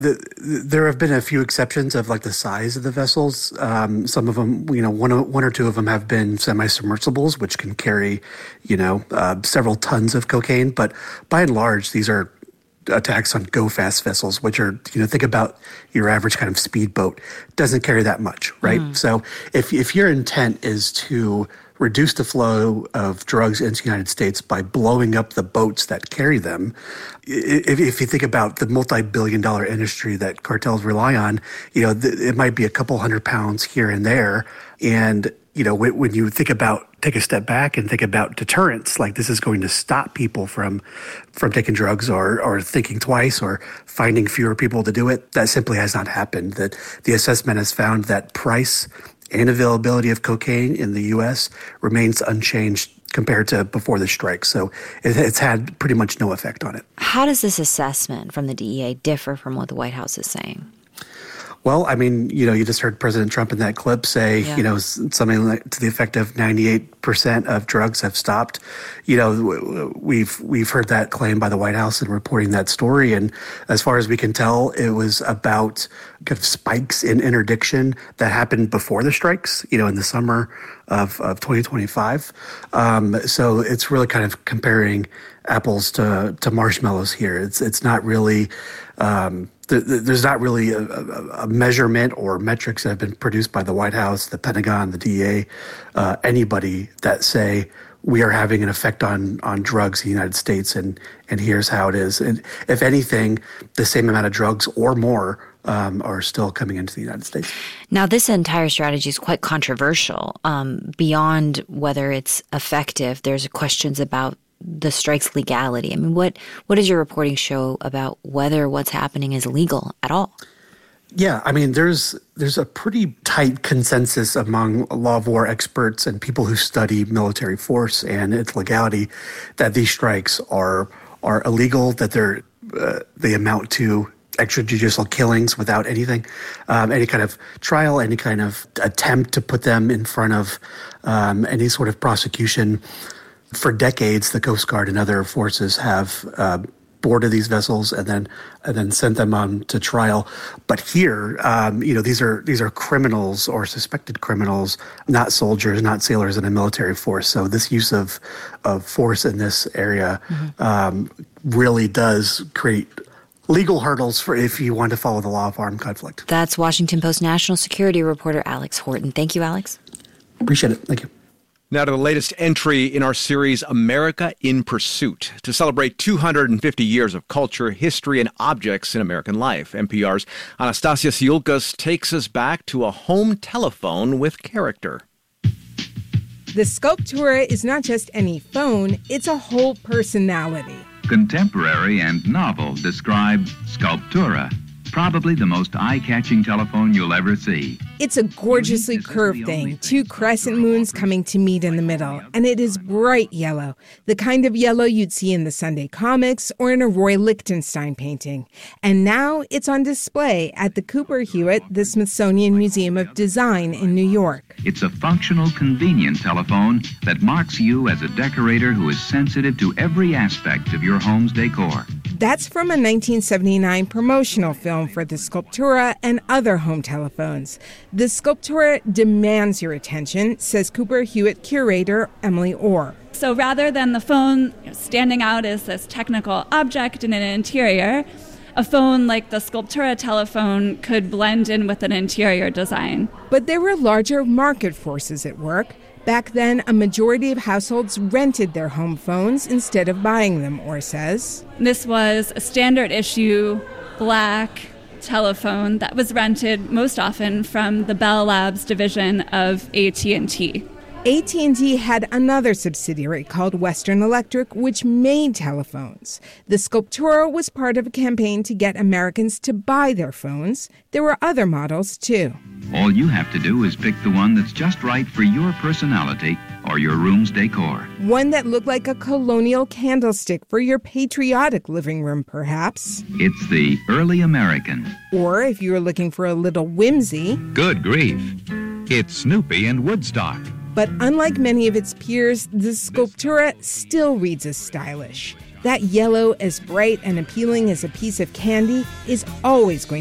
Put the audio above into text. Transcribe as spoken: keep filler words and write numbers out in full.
The, there have been a few exceptions of like the size of the vessels. Um, some of them, you know, one, one or two of them have been semi-submersibles, which can carry, you know, uh, several tons of cocaine. But by and large, these are attacks on go-fast vessels, which are, you know, think about your average kind of speedboat. Doesn't carry that much, right? Mm. So if if your intent is to reduce the flow of drugs into the United States by blowing up the boats that carry them. If, if you think about the multi-billion dollar industry that cartels rely on, you know, th- it might be a couple hundred pounds here and there. And, you know, when, when you think about, take a step back and think about deterrence, like this is going to stop people from from taking drugs or, or thinking twice or finding fewer people to do it. That simply has not happened. That the assessment has found that price and availability of cocaine in the U S remains unchanged compared to before the strike. So it, it's had pretty much no effect on it. How does this assessment from the D E A differ from what the White House is saying? Well, I mean, you know, you just heard President Trump in that clip say, yeah. you know, something like to the effect of ninety-eight percent of drugs have stopped. You know, we've we've heard that claim by the White House in reporting that story. And as far as we can tell, it was about kind of spikes in interdiction that happened before the strikes, you know, in the summer of, of twenty twenty-five. Um, so it's really kind of comparing apples to, to marshmallows here. It's, it's not really... Um, There's not really a, a, a measurement or metrics that have been produced by the White House, the Pentagon, the D E A, uh, anybody that say we are having an effect on on drugs in the United States, and and here's how it is. And if anything, the same amount of drugs or more um, are still coming into the United States. Now, this entire strategy is quite controversial. Um, beyond whether it's effective, there's questions about the strike's legality. I mean, what what does your reporting show about whether what's happening is legal at all? Yeah, I mean, there's there's a pretty tight consensus among law of war experts and people who study military force and its legality that these strikes are are illegal, that they're uh, they amount to extrajudicial killings without anything, um, any kind of trial, any kind of attempt to put them in front of um, any sort of prosecution. For decades, the Coast Guard and other forces have uh, boarded these vessels and then and then sent them on to trial. But here, um, you know, these are these are criminals or suspected criminals, not soldiers, not sailors in a military force. So this use of of force in this area mm-hmm. um, really does create legal hurdles for if you want to follow the law of armed conflict. That's Washington Post national security reporter Alex Horton. Thank you, Alex. Appreciate it. Thank you. Now to the latest entry in our series, America in Pursuit, to celebrate two hundred fifty years of culture, history, and objects in American life. N P R's Anastasia Siulkas takes us back to a home telephone with character. The Sculptura is not just any phone, it's a whole personality. Contemporary and novel describe Sculptura, probably the most eye-catching telephone you'll ever see. It's a gorgeously curved thing, two crescent moons coming to meet in the middle, and it is bright yellow, the kind of yellow you'd see in the Sunday comics or in a Roy Lichtenstein painting. And now it's on display at the Cooper Hewitt, the Smithsonian Museum of Design in New York. It's a functional, convenient telephone that marks you as a decorator who is sensitive to every aspect of your home's decor. That's from a nineteen seventy-nine promotional film for the Sculptura and other home telephones. The Sculptura demands your attention, says Cooper Hewitt curator Emily Orr. So rather than the phone standing out as this technical object in an interior, a phone like the Sculptura telephone could blend in with an interior design. But there were larger market forces at work. Back then, a majority of households rented their home phones instead of buying them, Orr says. This was a standard issue, black telephone that was rented most often from the Bell Labs division of A T and T. A T and T had another subsidiary called Western Electric, which made telephones. The Sculptura was part of a campaign to get Americans to buy their phones. There were other models, too. All you have to do is pick the one that's just right for your personality or your room's decor. One that looked like a colonial candlestick for your patriotic living room, perhaps. It's the early American. Or if you were looking for a little whimsy. Good grief. It's Snoopy and Woodstock. But unlike many of its peers, the Sculptura still reads as stylish. That yellow, as bright and appealing as a piece of candy, is always going